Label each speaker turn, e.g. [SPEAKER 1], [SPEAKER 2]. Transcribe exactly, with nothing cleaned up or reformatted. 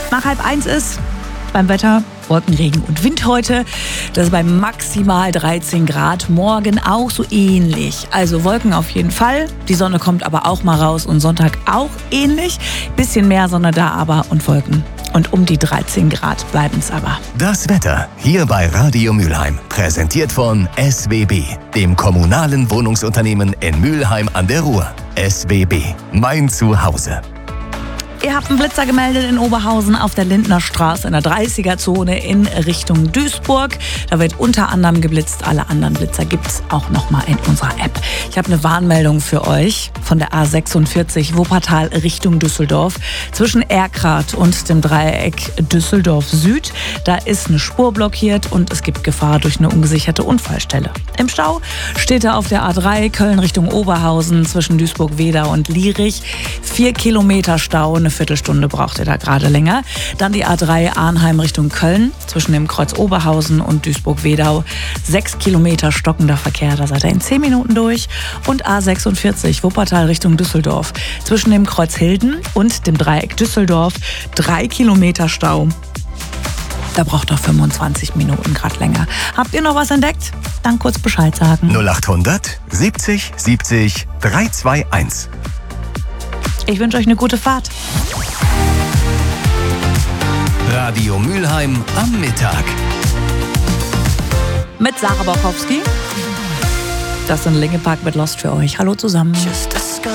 [SPEAKER 1] nach halb eins ist. Beim Wetter Wolken, Regen und Wind heute. Das ist bei maximal dreizehn Grad. Morgen auch so ähnlich. Also Wolken auf jeden Fall. Die Sonne kommt aber auch mal raus und Sonntag auch ähnlich. Bisschen mehr Sonne da aber und Wolken. Und um die dreizehn Grad bleiben es aber.
[SPEAKER 2] Das Wetter hier bei Radio Mülheim. Präsentiert von S W B, dem kommunalen Wohnungsunternehmen in Mülheim an der Ruhr. S W B, mein Zuhause.
[SPEAKER 1] Ihr habt einen Blitzer gemeldet in Oberhausen auf der Lindner Straße in der dreißiger-Zone in Richtung Duisburg. Da wird unter anderem geblitzt. Alle anderen Blitzer gibt's auch nochmal in unserer App. Ich habe eine Warnmeldung für euch von der A sechsundvierzig Wuppertal Richtung Düsseldorf. Zwischen Erkrath und dem Dreieck Düsseldorf Süd. Da ist eine Spur blockiert und es gibt Gefahr durch eine ungesicherte Unfallstelle. Im Stau steht er auf der A drei Köln Richtung Oberhausen zwischen Duisburg-Wedau und Lierich. Vier Kilometer Stau. Eine Viertelstunde braucht ihr da gerade länger. Dann die A drei Arnheim Richtung Köln zwischen dem Kreuz Oberhausen und Duisburg-Wedau. Sechs Kilometer stockender Verkehr, da seid ihr in zehn Minuten durch. Und A sechsundvierzig Wuppertal Richtung Düsseldorf zwischen dem Kreuz Hilden und dem Dreieck Düsseldorf. Drei Kilometer Stau. Da braucht ihr fünfundzwanzig Minuten gerade länger. Habt ihr noch was entdeckt? Dann kurz Bescheid sagen.
[SPEAKER 2] null achthundert siebzig siebzig dreihundertzweiundundzwanzig.
[SPEAKER 1] Ich wünsche euch eine gute Fahrt.
[SPEAKER 2] Radio Mülheim am Mittag.
[SPEAKER 1] Mit Sarah Borkowski. Das sind Linkin Park mit Lost für euch. Hallo zusammen.
[SPEAKER 3] Just a